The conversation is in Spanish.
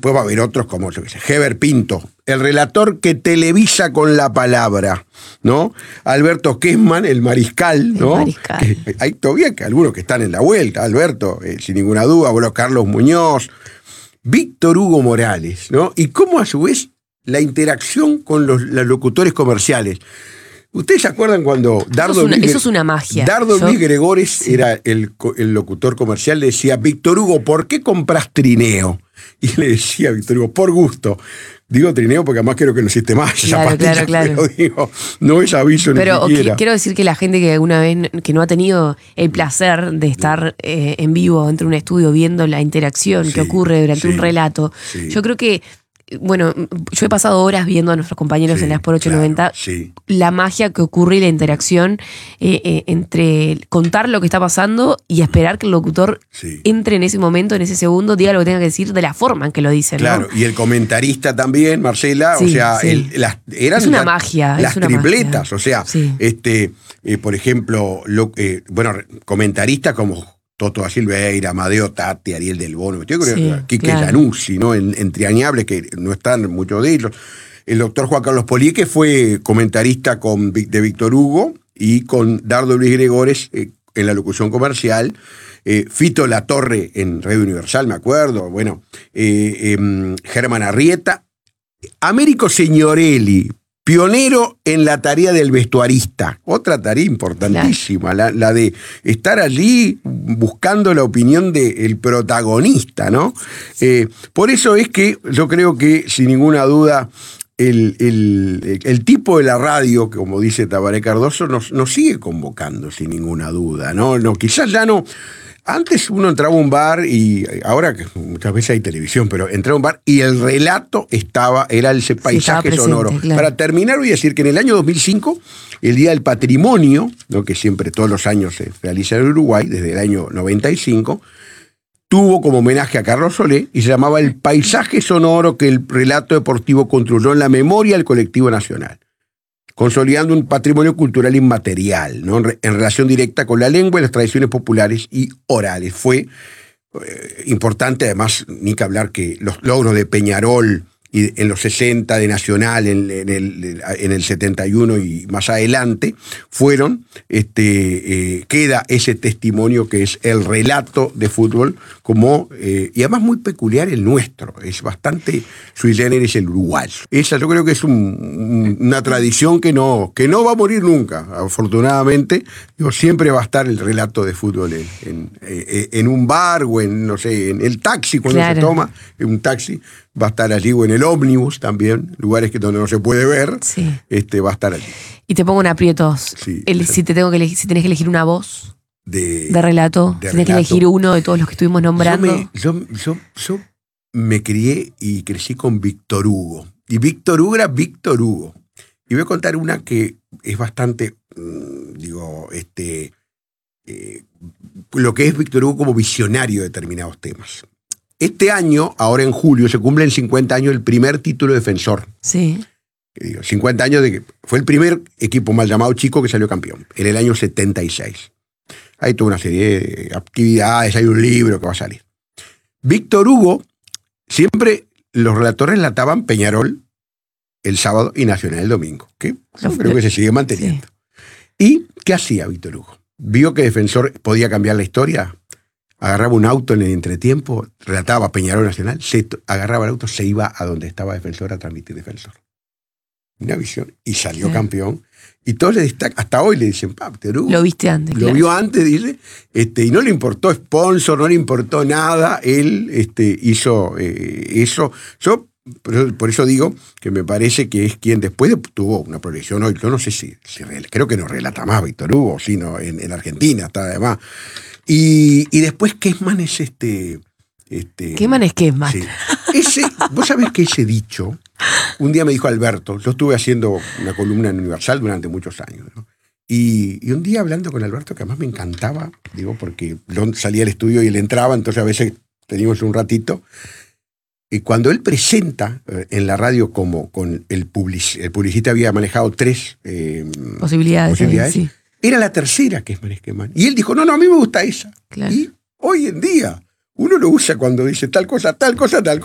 después va a haber otros como, yo qué sé, Heber Pinto, el relator que televisa con la palabra, ¿no? Alberto Kessman, el mariscal, ¿no? El mariscal. Hay todavía algunos que están en la vuelta, Alberto, sin ninguna duda, bueno, Carlos Muñoz, Víctor Hugo Morales, ¿no? Y cómo a su vez la interacción con los locutores comerciales. ¿Ustedes se acuerdan cuando Eso es una magia. Luis Gregores era el locutor comercial, le decía, Víctor Hugo, ¿por qué compras trineo? Y le decía Víctor Hugo, por gusto. Digo trineo porque además quiero que no existe más. Claro. Pero digo, no es aviso pero ni siquiera. Quiero decir que la gente que alguna vez que no ha tenido el placer de estar en vivo dentro de un estudio viendo la interacción que ocurre durante un relato, yo creo que, bueno, yo he pasado horas viendo a nuestros compañeros en la Sport 890, la magia que ocurre y la interacción entre contar lo que está pasando y esperar que el locutor entre en ese momento, en ese segundo, diga lo que tenga que decir de la forma en que lo dice. Claro, ¿no? Y el comentarista también, Marcela, o sea, eran es una magia. Las tripletas, magia. O sea, por ejemplo, comentaristas como Toto da Silveira, Amadeo Tati, Ariel Del Bono, yo creo que Quique Lanuzzi, ¿no? Entrañables, que no están muchos de ellos. El doctor Juan Carlos Polié, que fue comentarista de Víctor Hugo y con Dardo Luis Gregores en la locución comercial. Fito Latorre en Radio Universal, me acuerdo. Bueno, Germán Arrieta. Américo Signorelli, pionero en la tarea del vestuarista, otra tarea importantísima, la de estar allí buscando la opinión del protagonista, ¿no? Por eso es que yo creo que, sin ninguna duda, el tipo de la radio, como dice Tabaré Cardoso, nos sigue convocando, sin ninguna duda, ¿no? Quizás ya no. Antes uno entraba a un bar y ahora que muchas veces hay televisión, pero entraba a un bar y el relato era ese paisaje presente, sonoro. Claro. Para terminar voy a decir que en el año 2005, el Día del Patrimonio, ¿no? Que siempre todos los años se realiza en Uruguay, desde el año 95, tuvo como homenaje a Carlos Solé y se llamaba El paisaje sonoro que el relato deportivo construyó en la memoria del colectivo nacional, consolidando un patrimonio cultural inmaterial, ¿no? En relación directa con la lengua y las tradiciones populares y orales. Fue importante, además, ni que hablar que los logros de Peñarol y en los 60 de Nacional, en el 71 y más adelante, fueron, queda ese testimonio que es el relato de fútbol, y además muy peculiar el nuestro, es bastante sui generis el uruguayo. Esa yo creo que es una tradición que no va a morir nunca, afortunadamente. Siempre va a estar el relato de fútbol en un bar o en el taxi, cuando se toma en un taxi, va a estar allí, o en el ómnibus también, lugares donde no se puede ver, va a estar allí. Y te pongo en aprietos. Si tenés que elegir una voz de relato, si tenés que elegir uno de todos los que estuvimos nombrando. Yo me crié y crecí con Víctor Hugo. Y Víctor Hugo era Víctor Hugo. Y voy a contar una que es bastante, lo que es Víctor Hugo como visionario de determinados temas. Este año, ahora en julio, se cumplen 50 años del primer título defensor. Sí. 50 años de que fue el primer equipo mal llamado chico que salió campeón, en el año 76. Hay toda una serie de actividades, hay un libro que va a salir. Víctor Hugo, siempre los relatores relataban Peñarol el sábado y Nacional el domingo, que creo que se sigue manteniendo. ¿Y qué hacía Víctor Hugo? Vio que Defensor podía cambiar la historia. Agarraba un auto en el entretiempo, relataba Peñarol Nacional, agarraba el auto, se iba a donde estaba Defensor a transmitir Defensor. Una visión, y salió campeón. Y todos le destacan, hasta hoy le dicen, Víctor Hugo. Lo viste antes. Lo vio antes, dice, y no le importó sponsor, no le importó nada, él hizo eso. Yo por eso digo que me parece que es quien después tuvo una proyección hoy. Yo no sé si creo que no relata más Víctor Hugo, sino en Argentina está además. Y después Kessman es Kessman es Kessman. Sí. Vos sabés que ese dicho, un día me dijo Alberto, yo estuve haciendo una columna en Universal durante muchos años, ¿no? Y un día hablando con Alberto, que además me encantaba, porque yo salía al estudio y él entraba, entonces a veces teníamos un ratito. Y cuando él presenta en la radio con el publicista había manejado 3 posibilidades. Sí. Era la tercera que es Kessman. Y él dijo, no, a mí me gusta esa. Claro. Y hoy en día uno lo usa cuando dice tal cosa, tal cosa, tal cosa.